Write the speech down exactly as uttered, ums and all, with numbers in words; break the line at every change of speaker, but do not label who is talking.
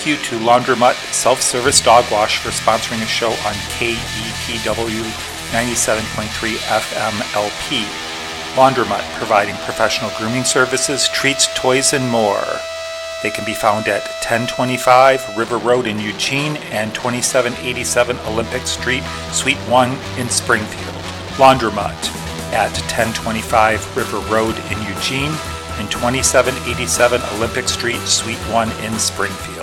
thank you to Laundromat Self-Service Dog Wash for sponsoring a show on K E P W ninety-seven point three F M L P. Laundromat, providing professional grooming services, treats, toys, and more. They can be found at ten twenty-five River Road in Eugene and twenty-seven eighty-seven Olympic Street, Suite one in Springfield. Laundromat at ten twenty-five River Road in Eugene and twenty-seven eighty-seven Olympic Street, Suite one in Springfield.